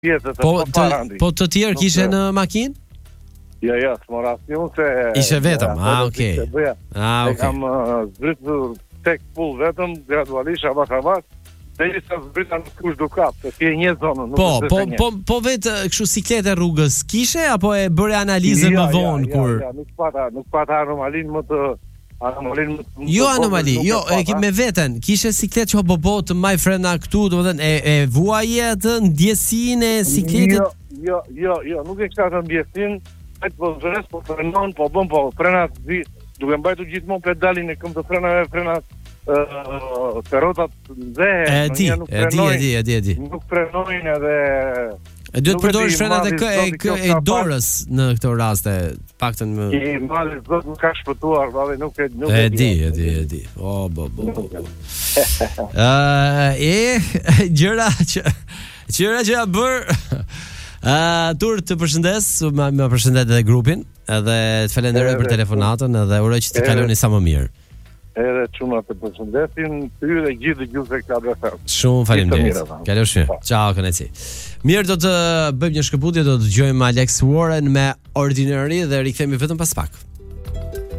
Pjesët Po të tjerë kishe në makinë? Jo, s'mora asnjë se Ishe vetëm. Okay. Okay. Kam zbritur tek pull vetëm gradualisht avash. Derisa zbrita në kush do kap, se ti e një zonën, nuk po vetë kështu siklete rrugës kishe apo e bëre analizën më vonë kur? Nuk pata anomalin më të Jo anomali, me veten, kishe siklet që bobo të maj frena këtu, domethënë e vuaje atë ndjesinë e sikletit? Jo, nuk e kisha atë ndjesinë, po zres, po frenon, po bën, po frenat duke mbajtur gjithmonë pedalin e këmbë të frenave të rotat nxehe. E di. Nuk frenojnë edhe duhet përdorish frenat e dorës në këto raste, paktën më. I mali zot nuk ka shpëtuar, vallë nuk e di. Bo. Gjëra që ja bër. Tur të përshëndes, më përshëndet edhe grupin, edhe të falenderoj për telefonatën edhe uroj që të kaloni sa më mirë. Edhe çuna të përshëndesin ty dhe gjithë dëgjuesve të Club FM. Shumë faleminderit. Kalosh mirë. Ciao, Koneci. Mirë, do të bëjmë një shkëputje, do të dëgjojmë Alex Warren me Ordinary dhe rikthehemi vetëm pas pak.